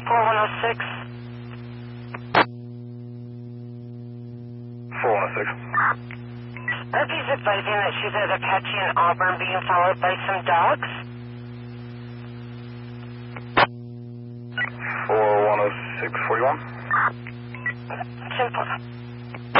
4106. 4106. He's advising that she's at Apache in Auburn being followed by some dogs. 410641. 10-4.